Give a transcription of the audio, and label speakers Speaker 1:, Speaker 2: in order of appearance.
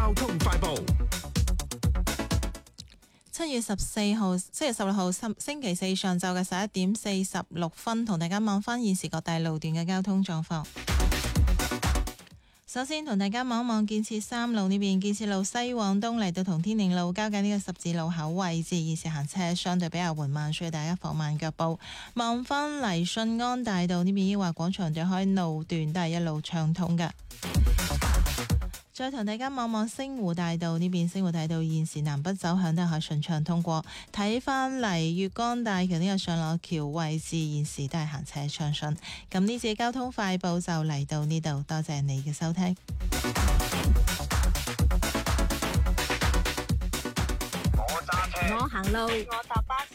Speaker 1: 交通快報。
Speaker 2: 7月14號、7月16號星期四上晝嘅11點46分，同大家望翻現時各大路段嘅交通狀況。首先同大家望一望建設3路呢邊，建設路西往東嚟到同天寧路交界呢個十字路口位置，現時行車相對比較緩慢，所以大家放慢腳步。望翻嚟順安大道呢邊，抑或廣場對開路段都係一路暢通㗎。再同大家望望星湖大道呢邊，星湖大道現時南北走向都係順暢通過。睇翻嚟粵江大橋呢個上落橋位置，現時都係行車暢順。咁呢次交通快報就嚟到呢度，多謝你嘅收聽。
Speaker 3: 我揸車，
Speaker 4: 我行路，
Speaker 5: 我搭巴士，